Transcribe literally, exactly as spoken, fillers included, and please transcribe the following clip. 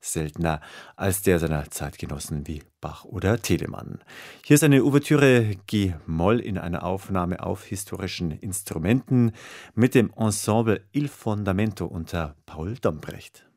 seltener als der seiner Zeitgenossen wie Bach oder Telemann. Hier ist eine Ouvertüre G-Moll in einer Aufnahme auf historischen Instrumenten mit dem Ensemble Il Fondamento unter Paul Dombrecht.